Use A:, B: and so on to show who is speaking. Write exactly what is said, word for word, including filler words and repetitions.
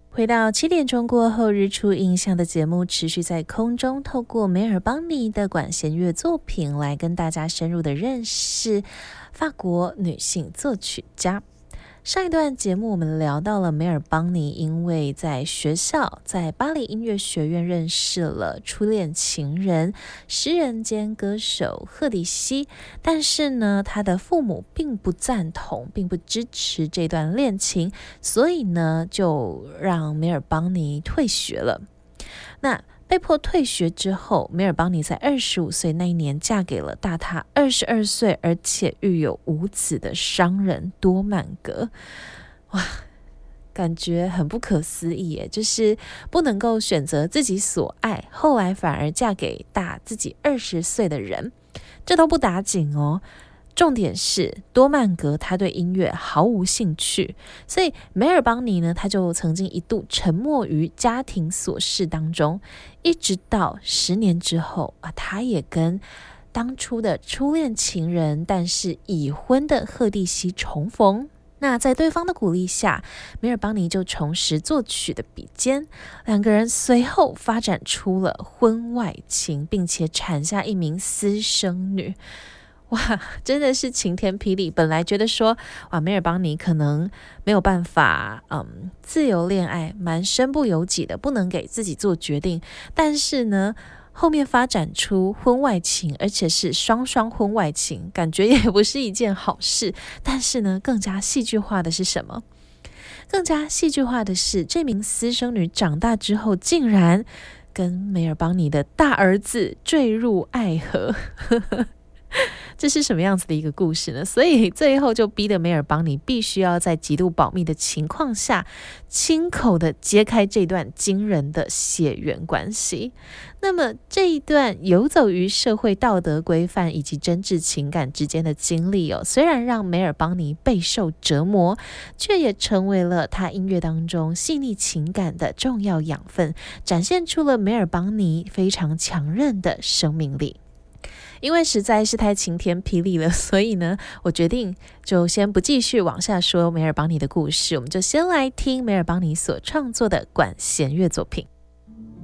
A: 回到七点钟过后，日出印象的节目持续在空中，透过梅尔邦尼的管弦乐作品来跟大家深入的认识法国女性作曲家。上一段节目我们聊到了梅尔邦尼因为在学校在巴黎音乐学院认识了初恋情人诗人兼歌手赫迪西，但是呢他的父母并不赞同并不支持这段恋情，所以呢就让梅尔邦尼退学了。那被迫退学之后，梅尔邦尼在二十五岁那一年嫁给了大他二十二岁而且育有五子的商人多曼格。哇，感觉很不可思议耶，就是不能够选择自己所爱，后来反而嫁给大自己二十岁的人，这都不打紧哦。重点是多曼格他对音乐毫无兴趣，所以梅尔邦尼呢，他就曾经一度沉没于家庭琐事当中，一直到十年之后啊，他也跟当初的初恋情人但是已婚的赫蒂西重逢。那在对方的鼓励下，梅尔邦尼就重拾作曲的笔尖，两个人随后发展出了婚外情，并且产下一名私生女。哇，真的是晴天霹雳！本来觉得说，哇，梅尔邦尼可能没有办法，嗯，自由恋爱，蛮身不由己的，不能给自己做决定。但是呢，后面发展出婚外情，而且是双双婚外情，感觉也不是一件好事。但是呢，更加戏剧化的是什么？更加戏剧化的是，这名私生女长大之后，竟然跟梅尔邦尼的大儿子坠入爱河。这是什么样子的一个故事呢？所以最后就逼得梅尔邦尼必须要在极度保密的情况下，亲口的揭开这段惊人的血缘关系。那么这一段游走于社会道德规范以及真挚情感之间的经历哦，虽然让梅尔邦尼备受折磨，却也成为了他音乐当中细腻情感的重要养分，展现出了梅尔邦尼非常强韧的生命力。因为实在是太晴天霹雳了，所以呢，我决定就先不继续往下说梅尔邦尼的故事，我们就先来听梅尔邦尼所创作的管弦乐作品。